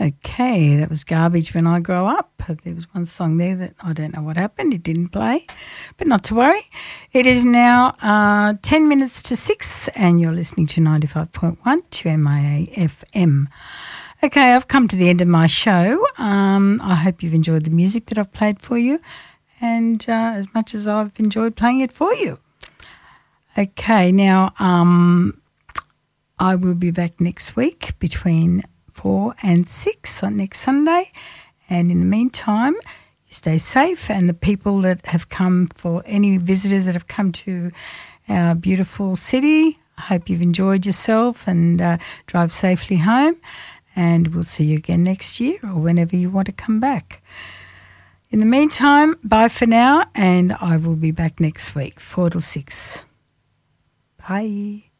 Okay, that was Garbage When I Grow Up. There was one song there that I don't know what happened. It didn't play, but not to worry. It is now 10 minutes to 6 and you're listening to 95.1 to MIA FM. Okay, I've come to the end of my show. I hope you've enjoyed the music that I've played for you and as much as I've enjoyed playing it for you. Okay, now I will be back next week between 4 and 6 on next Sunday. And in the meantime, you stay safe. And the people that have come, for any visitors that have come to our beautiful city, I hope you've enjoyed yourself and drive safely home. And we'll see you again next year or whenever you want to come back. In the meantime, bye for now. And I will be back next week, 4 till 6. Bye.